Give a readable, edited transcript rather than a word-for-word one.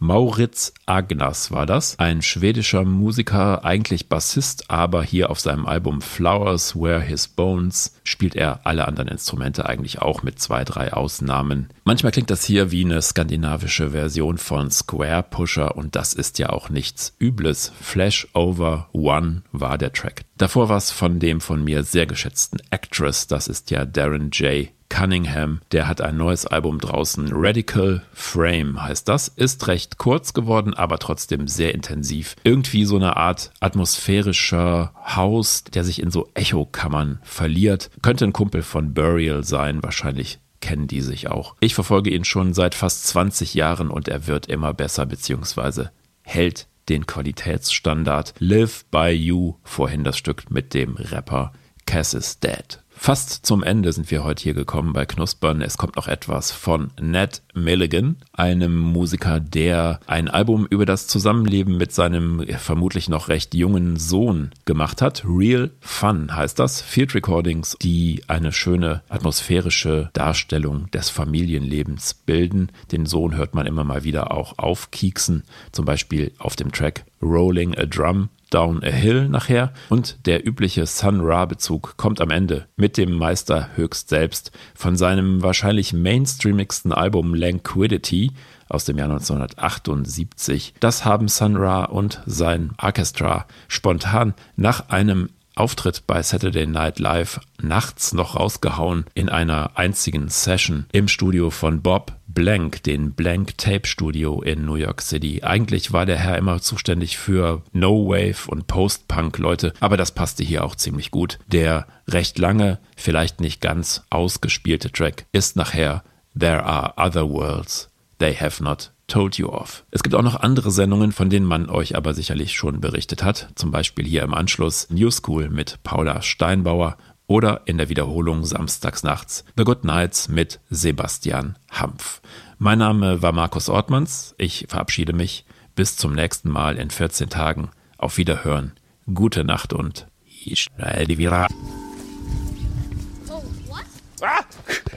Mauritz Agnas war das, ein schwedischer Musiker, eigentlich Bassist, aber hier auf seinem Album Flowers Were His Bones spielt er alle anderen Instrumente eigentlich auch mit 2, 3 Ausnahmen. Manchmal klingt das hier wie eine skandinavische Version von Square Pusher und das ist ja auch nichts Übles. Flash Over One war der Track. Davor war es von dem von mir sehr geschätzten Actress, das ist ja Darren J. Cunningham, der hat ein neues Album draußen, Radical Frame heißt das, ist recht kurz geworden, aber trotzdem sehr intensiv. Irgendwie so eine Art atmosphärischer House, der sich in so Echokammern verliert. Könnte ein Kumpel von Burial sein, wahrscheinlich kennen die sich auch. Ich verfolge ihn schon seit fast 20 Jahren und er wird immer besser bzw. hält den Qualitätsstandard. Live by You, vorhin das Stück mit dem Rapper Cass is Dead. Fast zum Ende sind wir heute hier gekommen bei Knuspern. Es kommt noch etwas von Ned Milligan, einem Musiker, der ein Album über das Zusammenleben mit seinem vermutlich noch recht jungen Sohn gemacht hat. Real Fun heißt das. Field Recordings, die eine schöne atmosphärische Darstellung des Familienlebens bilden. Den Sohn hört man immer mal wieder auch aufkieksen, zum Beispiel auf dem Track Rolling a Drum Down a Hill nachher und der übliche Sun Ra-Bezug kommt am Ende mit dem Meister höchst selbst von seinem wahrscheinlich mainstreamigsten Album Languidity aus dem Jahr 1978. Das haben Sun Ra und sein Orchestra spontan nach einem Auftritt bei Saturday Night Live nachts noch rausgehauen in einer einzigen Session im Studio von Bob Blank, den Blank Tape Studio in New York City. Eigentlich war der Herr immer zuständig für No-Wave und Post-Punk-Leute, aber das passte hier auch ziemlich gut. Der recht lange, vielleicht nicht ganz ausgespielte Track ist nachher There Are Other Worlds They Have Not Told You Of. Es gibt auch noch andere Sendungen, von denen man euch aber sicherlich schon berichtet hat. Zum Beispiel hier im Anschluss New School mit Paula Steinbauer oder in der Wiederholung samstags nachts The Good Nights mit Sebastian Hampf. Mein Name war Markus Ortmanns. Ich verabschiede mich. Bis zum nächsten Mal in 14 Tagen. Auf Wiederhören. Gute Nacht und Israel die Vira. Oh, what? Ah!